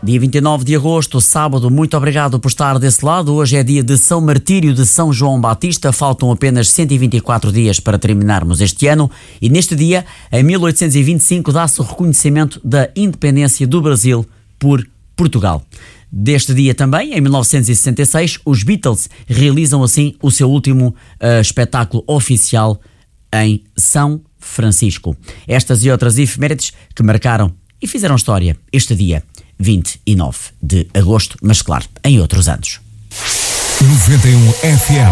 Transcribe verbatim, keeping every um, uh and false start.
Dia vinte e nove de agosto, sábado, muito obrigado por estar desse lado. Hoje é dia de São Martírio de São João Batista. Faltam apenas cento e vinte e quatro dias para terminarmos este ano. E neste dia, em mil oitocentos e vinte e cinco, dá-se o reconhecimento da independência do Brasil por Portugal. Deste dia também, em mil novecentos e sessenta e seis, os Beatles realizam assim o seu último uh, espetáculo oficial em São Francisco. Estas e outras efemérides que marcaram e fizeram história este dia vinte e nove de agosto, mas claro, em outros anos. noventa e um F M